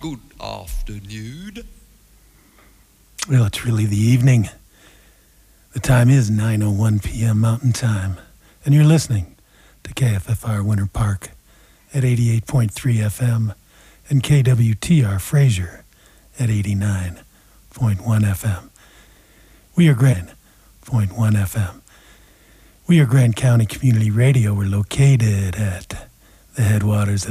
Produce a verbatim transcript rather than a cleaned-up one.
good afternoon. Well, it's really the evening. The time is nine oh one p.m. Mountain Time, and you're listening to K F F R Winter Park at eighty-eight point three F M and K W T R Fraser at eighty-nine point one F M. We are Grand point one F M. We are Grand County Community Radio. We're located at the headwaters